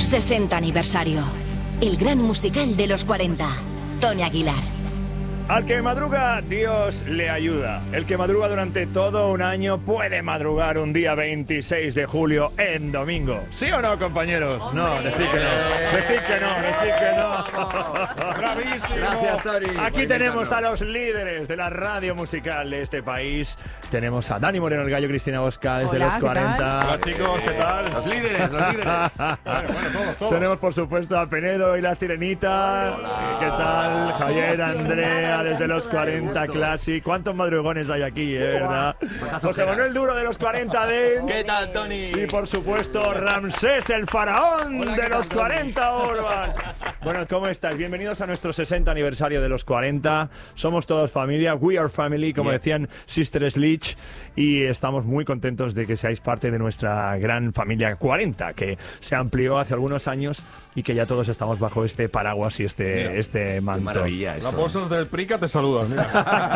60 aniversario. El gran musical de los 40. Tony Aguilar. Al que madruga, Dios le ayuda. El que madruga durante todo un año puede madrugar un día 26 de julio en domingo. ¿Sí o no, compañeros? ¡Hombre! No, decid que no. Decid que no. Bravísimo. Gracias, Tony. Aquí tenemos a los líderes de la radio musical de este país. Tenemos a Dani Moreno, el Gallo, Cristina Bosca, desde Hola, los 40. ¿qué Hola, chicos, ¿qué tal? Los líderes. Bueno, todos. Tenemos, por supuesto, a Penedo y la Sirenita. Hola. ¿Qué tal? Javier, Andrea, desde los 40 Classic. ¿Cuántos madrugones hay aquí, verdad? José Manuel Duro de los 40 Dance. ¿Qué tal, Tony? Y por supuesto, Ramsés, el faraón de los 40 Urban. Bueno, ¿cómo estáis? Bienvenidos a nuestro 60 aniversario de los 40. Somos todos familia, we are family, como decían Sister Sledge. Y estamos muy contentos de que seáis parte de nuestra gran familia 40, que se amplió hace algunos años y que ya todos estamos bajo este paraguas y este manto. Maravilla eso. Las bolsas del Prica te saludan, mira.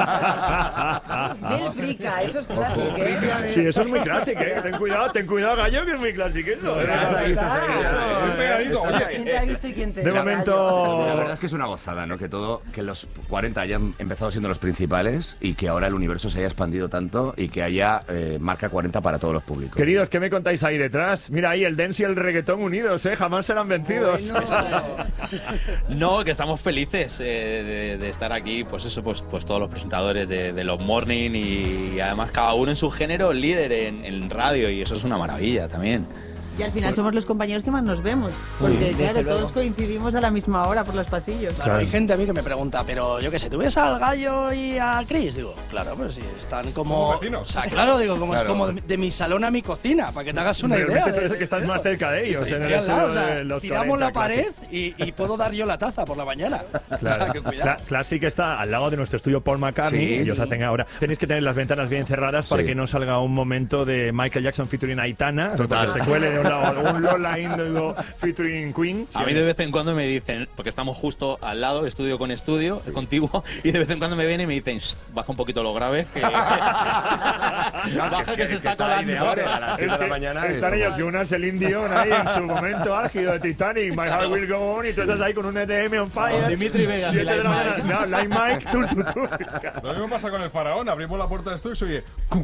Del Prica, eso es clásico, ¿eh? Sí, eso es muy clásico, ¿eh? Ten cuidado, Gallo, que es muy clásico eso. Muy pegadito. Oye, ¿Quién te ha visto y quién te De momento... La verdad es que es una gozada, ¿no? Que los 40 hayan empezado siendo los principales y que ahora el universo se haya expandido tanto y que haya marca 40 para todos los públicos. Queridos, ¿qué me contáis ahí detrás? Mira ahí el dance y el reggaetón unidos, ¿eh? Jamás serán vencidos. No, que estamos felices de estar aquí, pues eso, pues todos los presentadores de los morning y además cada uno en su género líder en radio y eso es una maravilla también. Y al final somos los compañeros que más nos vemos. Porque, claro, todos coincidimos a la misma hora por los pasillos. Claro, hay gente a mí que me pregunta, pero yo qué sé, ¿tú ves al Gallo y a Chris? Digo, claro, pero si están como... vecinos. O sea, claro, digo, como es como de mi salón a mi cocina, para que te hagas una idea. Realmente tú eres el que estás más cerca de ellos en el Al lado, estudio o sea, de los tiramos 40 la pared Classic. y puedo dar yo la taza por la mañana. O sea, que cuidado. Classic está al lado de nuestro estudio Paul McCartney. Sí. Ellos hacen ahora. Tenéis que tener las ventanas bien cerradas para Sí. que no salga un momento de Michael Jackson featuring Aitana. Total. Porque se cuele de un lado un Lola Índigo featuring Queen. A mí de vez en cuando me dicen, porque estamos justo al lado, estudio con estudio, contiguo, y de vez en cuando me vienen y me dicen, baja un poquito lo grave, que, baja que se está colando. A las 7 de la mañana. Están ellos, Jonas, el indio, ahí en su momento álgido de Titanic, My Heart Will Go On, y tú estás ahí con un EDM on fire. Dimitri Vegas y 7 de la Like mañana. No, Like Mike, tú. lo mismo pasa con el faraón. Abrimos la puerta del estudio y se oye...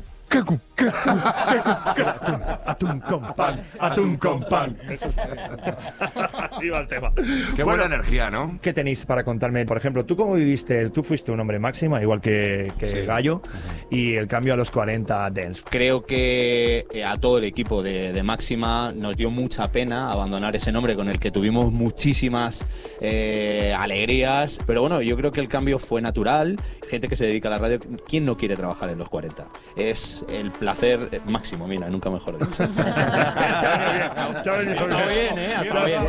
Atún con pan. Eso es. Iba el tema. Qué buena energía, ¿no? ¿Qué tenéis para contarme? Por ejemplo, ¿tú cómo viviste? Tú fuiste un hombre máxima, igual que Sí. Gallo, y el cambio a los 40 Dance. Creo que a todo el equipo de Máxima nos dio mucha pena abandonar ese nombre con el que tuvimos muchísimas alegrías, pero bueno, yo creo que el cambio fue natural. Gente que se dedica a la radio, ¿quién no quiere trabajar en los 40? Es el placer máximo, mira, nunca mejor dicho. Está bien, está bien.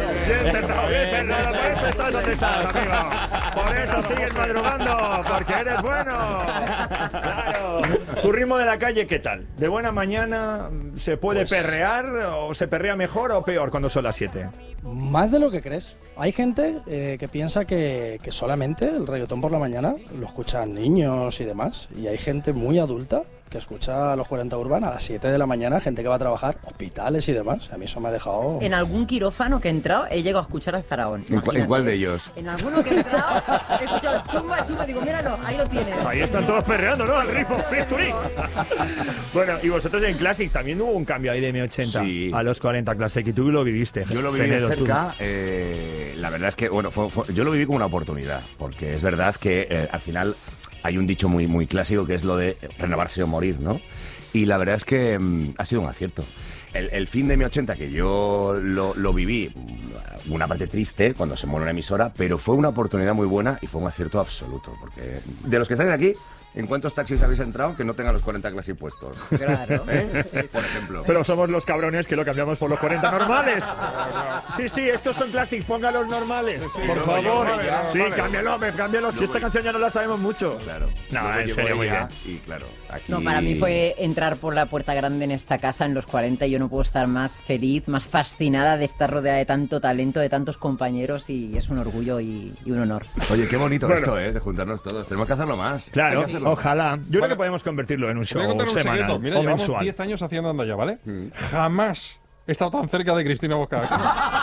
Por eso estás donde estás, amigo. Por eso sigues madrugando, porque eres bueno. Claro. ¿Tu ritmo de la calle qué tal? ¿De buena mañana se puede perrear o se perrea mejor o peor cuando son las 7? Más de lo que crees. Hay gente que piensa que solamente el reggaetón por la mañana lo escuchan niños y demás. Y hay gente muy adulta que escucha a los 40 Urban a las 7 de la mañana, gente que va a trabajar, hospitales y demás. A mí eso me ha dejado... En algún quirófano que he entrado, he llegado a escuchar al faraón. ¿En cuál de ellos? En alguno que he entrado, he escuchado chumba, digo, míralo, ahí lo tienes. Ahí están todos perreando, ¿no? Al ritmo, bisturí. Bueno, y vosotros en Classic también hubo un cambio ahí de M80 Sí. a los 40 Classic y tú lo viviste. Yo lo viví Penedo, de tú. cerca. La verdad es que, bueno, yo lo viví como una oportunidad, porque es verdad que al final hay un dicho muy clásico que es lo de renovarse o morir, ¿no? Y la verdad es que ha sido un acierto. El fin de M80, que yo lo viví, una parte triste cuando se muere una emisora, pero fue una oportunidad muy buena y fue un acierto absoluto, porque de los que estáis aquí, ¿en cuántos taxis habéis entrado que no tengan los 40 Classic puestos? Claro. Por ejemplo. Pero somos los cabrones que lo cambiamos por los 40 normales. Sí, estos son Classic, ponga los normales. Por favor. Sí, cámbialo. Si esta canción ya no la sabemos mucho. Claro. No, Luego en llegó serio, muy ella bien. Y claro, aquí... No, para mí fue entrar por la puerta grande en esta casa en los 40 y yo no puedo estar más feliz, más fascinada de estar rodeada de tanto talento, de tantos compañeros y es un orgullo y un honor. Oye, qué bonito Bueno. esto, de juntarnos todos. Tenemos que hacerlo más. Claro, Hay que hacerlo ojalá. Yo creo que podemos convertirlo en un Os voy a show contar un secreto. semanal Mira, o llevamos mensual. 10 años haciendo Anda Ya, ¿vale? Jamás he estado tan cerca de Cristina Bosca. O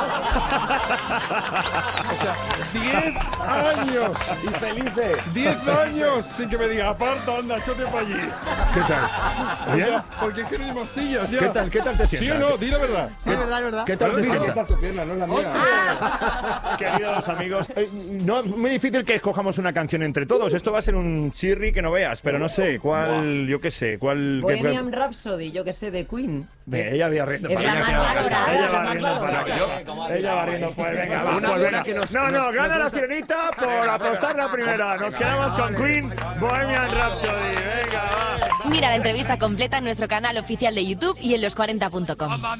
sea, 10 años. Y felices. 10 años sin que me diga, aparta, anda, échate para allí. ¿Qué tal? O ¿Bien? sea, porque es que no hay más sillas ya. ¿Qué tal te sientas? ¿Sí o no? Di la verdad. Sí, es verdad. ¿Qué tal te sientas? Esta es tu pierna, no es la mía. Queridos amigos, no es muy difícil que escojamos una canción entre todos. Esto va a ser un chirri que no veas, pero no sé cuál, yo qué sé, cuál. Bohemian Rhapsody, yo que sé, de Queen. Ella va riendo es para la allá. más valorada, Ella la va más riendo para valorada. allá. Ella va riendo, pues venga, va. Una Pues buena venga. que nos- No, gana la nos- sirenita por apostar la primera. Nos quedamos con Queen, Bohemian Rhapsody. Venga, va. Mira la entrevista completa en nuestro canal oficial de YouTube y en los40.com.